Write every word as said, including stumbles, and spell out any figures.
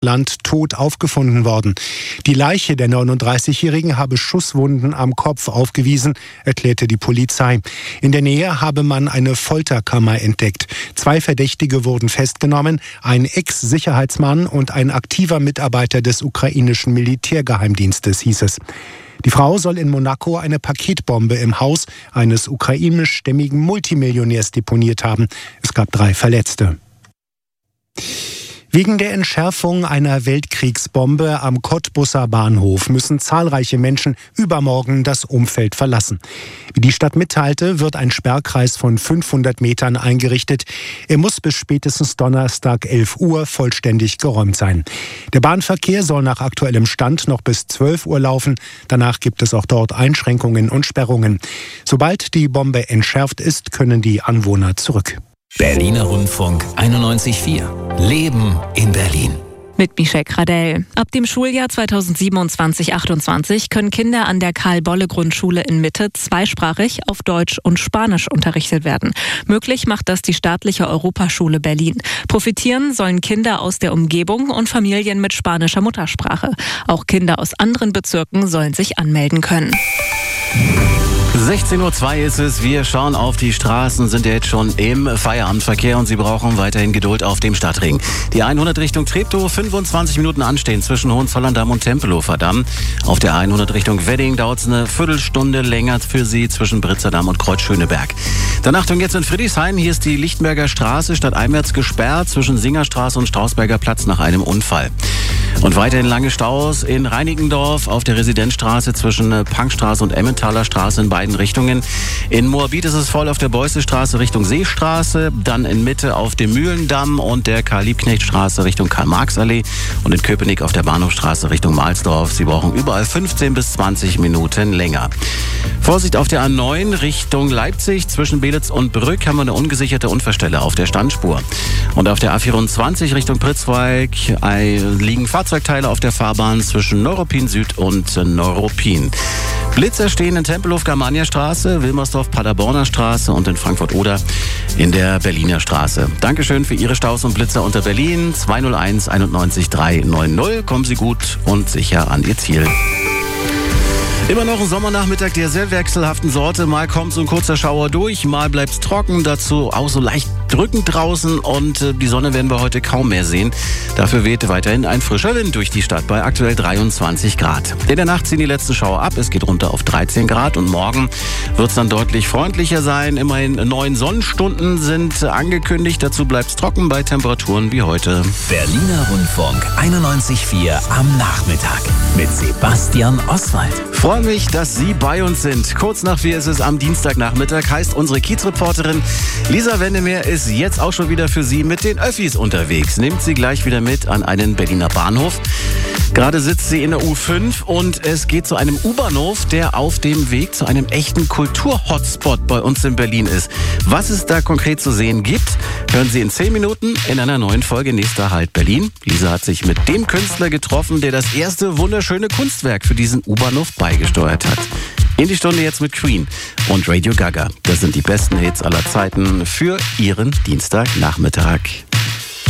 Land tot aufgefunden worden. Die Leiche der neununddreißigjährigen habe Schusswunden am Kopf aufgewiesen, erklärte die Polizei. In der Nähe habe man eine Folterkammer entdeckt. Zwei Verdächtige wurden festgenommen, ein Ex-Sicherheitsmann und ein aktiver Mitarbeiter des ukrainischen Militärgeheimdienstes, hieß es. Die Frau soll in Monaco eine Paketbombe im Haus eines ukrainischstämmigen Multimillionärs deponiert haben. Es gab drei Verletzte. Wegen der Entschärfung einer Weltkriegsbombe am Cottbusser Bahnhof müssen zahlreiche Menschen übermorgen das Umfeld verlassen. Wie die Stadt mitteilte, wird ein Sperrkreis von fünfhundert Metern eingerichtet. Er muss bis spätestens Donnerstag elf Uhr vollständig geräumt sein. Der Bahnverkehr soll nach aktuellem Stand noch bis zwölf Uhr laufen. Danach gibt es auch dort Einschränkungen und Sperrungen. Sobald die Bombe entschärft ist, können die Anwohner zurück. Berliner Rundfunk einundneunzig Komma vier. Leben in Berlin. Mit Michelle Gradell. Ab dem Schuljahr zweitausendsiebenundzwanzig achtundzwanzig können Kinder an der Karl-Bolle-Grundschule in Mitte zweisprachig auf Deutsch und Spanisch unterrichtet werden. Möglich macht das die staatliche Europaschule Berlin. Profitieren sollen Kinder aus der Umgebung und Familien mit spanischer Muttersprache. Auch Kinder aus anderen Bezirken sollen sich anmelden können. sechzehn Uhr zwei ist es. Wir schauen auf die Straßen, sind ja jetzt schon im Feierabendverkehr und Sie brauchen weiterhin Geduld auf dem Stadtring. Die hundert Richtung Treptow, fünfundzwanzig Minuten anstehen zwischen Hohenzollern-Damm und Tempelhofer Damm. Auf der hundert Richtung Wedding dauert es eine Viertelstunde länger für Sie zwischen Britzerdamm und Kreuzschöneberg. Dann Achtung, jetzt in Friedrichshain. Hier ist die Lichtenberger Straße stadteinwärts gesperrt zwischen Singerstraße und Strausberger Platz nach einem Unfall. Und weiterhin lange Staus in Reinickendorf auf der Residenzstraße zwischen Punkstraße und Emmentaler Straße in beiden Richtungen. In Moabit ist es voll auf der Beussestraße Richtung Seestraße, dann in Mitte auf dem Mühlendamm und der Karl-Liebknecht-Straße Richtung Karl-Marx-Allee und in Köpenick auf der Bahnhofstraße Richtung Mahlsdorf. Sie brauchen überall fünfzehn bis zwanzig Minuten länger. Vorsicht auf der A neun Richtung Leipzig. Zwischen Belitz und Brück haben wir eine ungesicherte Unfallstelle auf der Standspur. Und auf der A vierundzwanzig Richtung Pritzwalk liegen Fahrzeugteile auf der Fahrbahn zwischen Neuruppin Süd und Neuruppin. Blitzer stehen in Tempelhof-Germania Straße, Wilmersdorf-Paderborner Straße und in Frankfurt-Oder in der Berliner Straße. Dankeschön für Ihre Staus und Blitzer unter Berlin. zwei null eins einundneunzig dreihundertneunzig. Kommen Sie gut und sicher an Ihr Ziel. Immer noch ein Sommernachmittag der sehr wechselhaften Sorte. Mal kommt so ein kurzer Schauer durch, mal bleibt es trocken, dazu auch so leicht drückend draußen und äh, die Sonne werden wir heute kaum mehr sehen. Dafür weht weiterhin ein frischer Wind durch die Stadt bei aktuell dreiundzwanzig Grad. In der Nacht ziehen die letzten Schauer ab, es geht runter auf dreizehn Grad und morgen wird es dann deutlich freundlicher sein. Immerhin neun Sonnenstunden sind angekündigt, dazu bleibt es trocken bei Temperaturen wie heute. Berliner Rundfunk einundneunzig Komma vier am Nachmittag mit Sebastian Oswald. Freue mich, dass Sie bei uns sind. Kurz nach vier ist es am Dienstagnachmittag, heißt unsere Kiezreporterin Lisa Wendemeer ist jetzt auch schon wieder für Sie mit den Öffis unterwegs. Nimmt Sie gleich wieder mit an einen Berliner Bahnhof. Gerade sitzt sie in der U fünf und es geht zu einem U-Bahnhof, der auf dem Weg zu einem echten Kultur-Hotspot bei uns in Berlin ist. Was es da konkret zu sehen gibt, hören Sie in zehn Minuten in einer neuen Folge Nächster Halt Berlin. Lisa hat sich mit dem Künstler getroffen, der das erste wunderschöne Kunstwerk für diesen U-Bahnhof beigesteuert hat. In die Stunde jetzt mit Queen und Radio Gaga. Das sind die besten Hits aller Zeiten für Ihren Dienstagnachmittag.